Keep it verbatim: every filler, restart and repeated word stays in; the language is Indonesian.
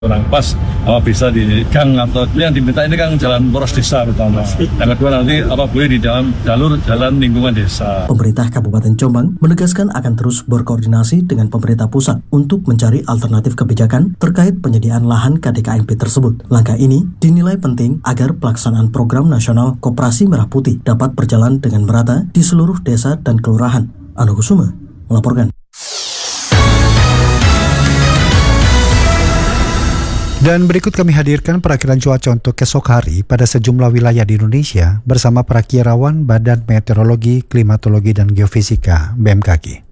Orang pas apa bisa di gang atau yang diminta ini kan jalan poros desa pertama. Yang kedua nanti apa boleh di dalam jalur jalan lingkungan desa. Pemerintah Kabupaten Jombang menegaskan akan terus berkoordinasi dengan pemerintah pusat untuk mencari alternatif kebijakan terkait penyediaan lahan K D K M P tersebut. Langkah ini dinilai penting agar pelaksanaan program nasional Koperasi Merah Putih dapat berjalan dengan merata di seluruh desa dan kelurahan. Anu Kusuma melaporkan. Dan berikut kami hadirkan perakiran cuaca untuk esok hari pada sejumlah wilayah di Indonesia bersama perakirawan Badan Meteorologi, Klimatologi, dan Geofisika B M K G.